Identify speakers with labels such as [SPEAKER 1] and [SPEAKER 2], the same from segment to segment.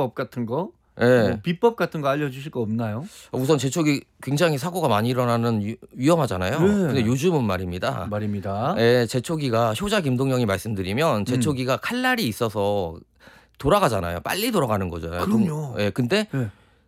[SPEAKER 1] 제초기법 같은 거,
[SPEAKER 2] 예.
[SPEAKER 1] 뭐 비법 같은 거 알려주실 거 없나요?
[SPEAKER 2] 우선 제초기 굉장히 사고가 많이 일어나는 위험하잖아요.
[SPEAKER 1] 네.
[SPEAKER 2] 근데 요즘은 말입니다. 예, 제초기가 효자 김동영이 말씀드리면 제초기가 칼날이 있어서 돌아가잖아요. 빨리 돌아가는 거잖아요.
[SPEAKER 1] 그럼요.
[SPEAKER 2] 예, 근데
[SPEAKER 1] 예.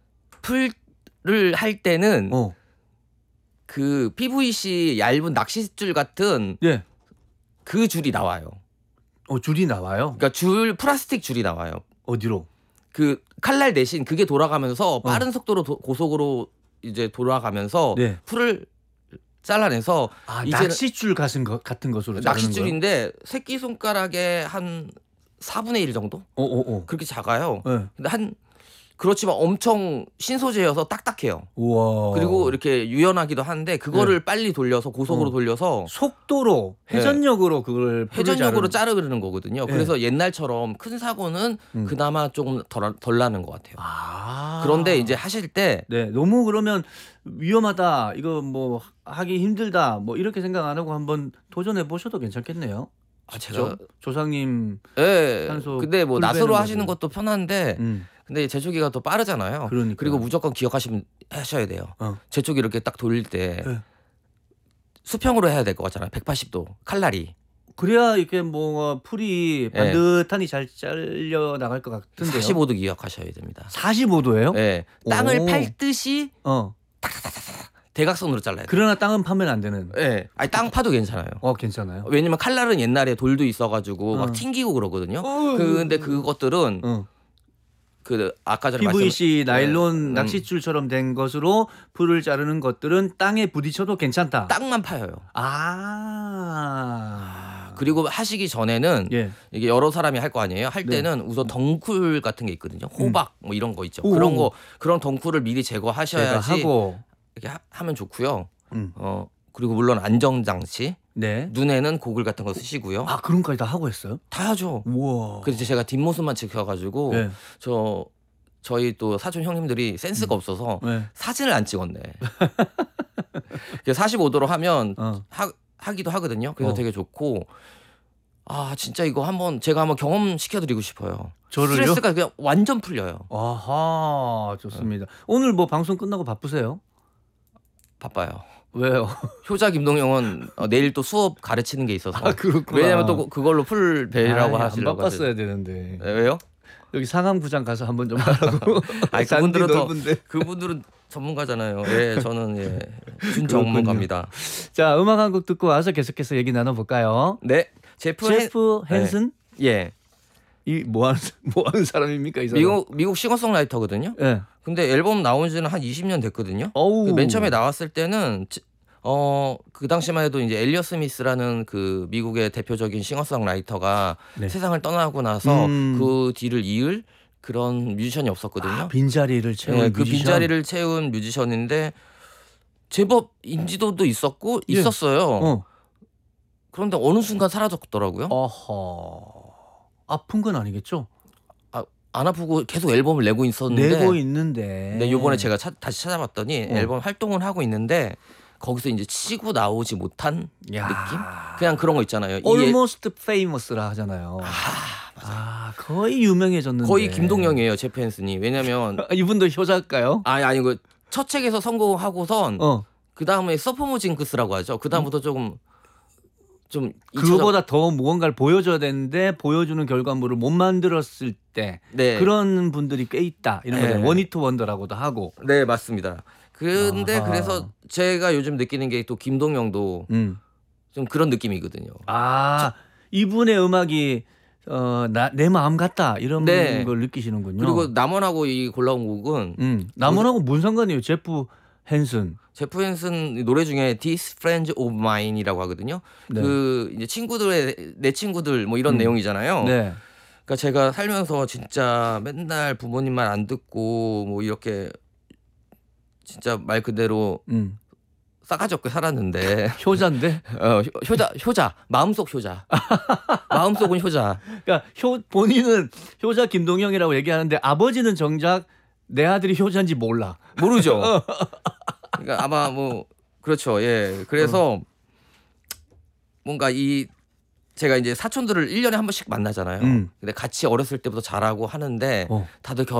[SPEAKER 2] 풀을 할 때는
[SPEAKER 1] 어.
[SPEAKER 2] 그 PVC 얇은 낚싯줄 같은
[SPEAKER 1] 예.
[SPEAKER 2] 그 줄이 나와요.
[SPEAKER 1] 줄이 나와요.
[SPEAKER 2] 그러니까 플라스틱 줄이 나와요.
[SPEAKER 1] 어디로?
[SPEAKER 2] 그 칼날 대신 그게 돌아가면서 빠른 속도로 고속으로 이제 돌아가면서
[SPEAKER 1] 네.
[SPEAKER 2] 풀을 잘라내서 이제는
[SPEAKER 1] 낚싯줄 같은 것으로 자르는
[SPEAKER 2] 낚싯줄인데 새끼 손가락의 한 4분의 1 정도? 그렇게 작아요.
[SPEAKER 1] 네.
[SPEAKER 2] 근데 그렇지만 엄청 신소재여서 딱딱해요.
[SPEAKER 1] 우와.
[SPEAKER 2] 그리고 이렇게 유연하기도 한데 그거를 빨리 돌려서 고속으로 돌려서
[SPEAKER 1] 속도로 회전력으로 그걸
[SPEAKER 2] 회전력으로 자르는 거거든요.
[SPEAKER 1] 네.
[SPEAKER 2] 그래서 옛날처럼 큰 사고는 그나마 조금 덜 나는 것 같아요. 그런데 이제 하실 때
[SPEAKER 1] 네, 너무 그러면 위험하다, 이거 뭐 하기 힘들다, 뭐 이렇게 생각 안 하고 한번 도전해 보셔도 괜찮겠네요.
[SPEAKER 2] 제가
[SPEAKER 1] 조상님.
[SPEAKER 2] 예.
[SPEAKER 1] 산소
[SPEAKER 2] 근데 뭐
[SPEAKER 1] 풀
[SPEAKER 2] 낫으로
[SPEAKER 1] 빼는
[SPEAKER 2] 하시는
[SPEAKER 1] 거를.
[SPEAKER 2] 것도 편한데 근데 제초기가 더 빠르잖아요.
[SPEAKER 1] 그러니까요.
[SPEAKER 2] 그리고 무조건 기억하셔야 돼요. 제초기 이렇게 딱 돌릴 때
[SPEAKER 1] 네.
[SPEAKER 2] 수평으로 해야 될 것 같잖아요. 180도 칼날이.
[SPEAKER 1] 그래야 이렇게 뭐 풀이 반듯하니 잘 잘려 나갈 것 같은데요.
[SPEAKER 2] 45도 기억하셔야 됩니다.
[SPEAKER 1] 45도예요?
[SPEAKER 2] 네. 땅을 팔듯이 대각선으로 잘라야 돼요.
[SPEAKER 1] 그러나 땅은 파면 안 되는.
[SPEAKER 2] 네. 아니 땅 파도 괜찮아요.
[SPEAKER 1] 괜찮아요.
[SPEAKER 2] 왜냐면 칼날은 옛날에 돌도 있어가지고 막 튕기고 그러거든요. 근데 그것들은 그 아까 전에
[SPEAKER 1] PVC 나일론 낚싯줄처럼 된 것으로 풀을 자르는 것들은 땅에 부딪혀도 괜찮다.
[SPEAKER 2] 땅만 파여요. 그리고 하시기 전에는 이게 여러 사람이 할 거 아니에요. 할 때는 우선 덩쿨 같은 게 있거든요. 호박 뭐 이런 거 있죠. 그런 덩쿨을 미리 제거하셔야지 이렇게 하면 좋고요. 그리고 물론 안정장치. 눈에는 고글 같은 거 쓰시고요.
[SPEAKER 1] 그런 거까지 다 하고 했어요?
[SPEAKER 2] 다 하죠.
[SPEAKER 1] 우와.
[SPEAKER 2] 그래서 제가 뒷모습만 지켜가지고 저희 또 사촌 형님들이 센스가 없어서 사진을 안 찍었네. 45도로 하면 하기도 하거든요. 그래서 되게 좋고 진짜 이거 제가 한번 경험시켜드리고 싶어요.
[SPEAKER 1] 저를요?
[SPEAKER 2] 스트레스가 그냥 완전 풀려요.
[SPEAKER 1] 아하, 좋습니다. 오늘 뭐 방송 끝나고 바쁘세요?
[SPEAKER 2] 바빠요.
[SPEAKER 1] 왜요?
[SPEAKER 2] 효자 김동영은 내일 또 수업 가르치는 게 있어서.
[SPEAKER 1] 그렇구나.
[SPEAKER 2] 왜냐면 또 그걸로 풀 배라고 하시려고.
[SPEAKER 1] 안 바빴어야 되는데.
[SPEAKER 2] 왜요?
[SPEAKER 1] 여기 상암구장 가서 한번 좀 하라고.
[SPEAKER 2] 그분들은 전문가잖아요. 저는 준전문가입니다.
[SPEAKER 1] 자, 음악 한 곡 듣고 와서 계속해서 얘기 나눠볼까요?
[SPEAKER 2] 네. 제프
[SPEAKER 1] 헨슨? 이 뭐 하는 사람입니까, 이 사람?
[SPEAKER 2] 미국 싱어송라이터거든요. 근데 앨범 나온 지는 한 20년 됐거든요. 맨 처음에 나왔을 때는 그 당시만 해도 이제 엘리엇 스미스라는 그 미국의 대표적인 싱어송라이터가 세상을 떠나고 나서 그 뒤를 이을 그런 뮤지션이 없었거든요.
[SPEAKER 1] 빈자리를 채운
[SPEAKER 2] 그 빈자리를 채운 뮤지션인데 제법 인지도도 있었어요. 그런데 어느 순간 사라졌더라고요.
[SPEAKER 1] 아픈 건 아니겠죠?
[SPEAKER 2] 안 아프고 계속 앨범을 내고 있는데. 근데 요번에 제가 다시 찾아봤더니 앨범 활동을 하고 있는데 거기서 이제 치고 나오지 못한 느낌? 그냥 그런 거 있잖아요.
[SPEAKER 1] Almost famous라 하잖아요.
[SPEAKER 2] 맞아요.
[SPEAKER 1] 거의 유명해졌는데.
[SPEAKER 2] 거의 김동영이에요, 제프 헨슨이. 왜냐면
[SPEAKER 1] 이분도 효자일까요?
[SPEAKER 2] 아니고 첫 책에서 성공하고선 그 다음에 서포모 징크스라고 하죠. 그 다음부터 좀
[SPEAKER 1] 그거보다 더 무언가를 보여줘야 되는데 보여주는 결과물을 못 만들었을 때 그런 분들이 꽤 있다. 이런 거죠. 원히트 원더라고도 하고.
[SPEAKER 2] 네, 맞습니다. 근데 그래서 제가 요즘 느끼는 게 또 김동영도 좀 그런 느낌이거든요.
[SPEAKER 1] 이분의 음악이 내 마음 같다 이런 걸 느끼시는군요.
[SPEAKER 2] 그리고 남원하고 이 골라온 곡은
[SPEAKER 1] 남원하고 뭔 상관이에요? 제프 헨슨
[SPEAKER 2] 노래 중에 These Friends of Mine이라고 하거든요. 그 이제 내 친구들 뭐 이런 내용이잖아요. 그러니까 제가 살면서 진짜 맨날 부모님 말 안 듣고 뭐 이렇게 진짜 말 그대로 싸가지 없게 살았는데
[SPEAKER 1] 효자인데?
[SPEAKER 2] 효자 마음속 효자. 마음속은 효자.
[SPEAKER 1] 그러니까 본인은 효자 김동영이라고 얘기하는데 아버지는 정작 내 아들이 효자인지
[SPEAKER 2] 모르죠. 그러니까 아마 뭐 그렇죠. 그래서 뭔가 제가 이제 사촌들을 1년에 한 번씩 만나잖아요. 근데 같이 어렸을 때부터 자라고 하는데 다들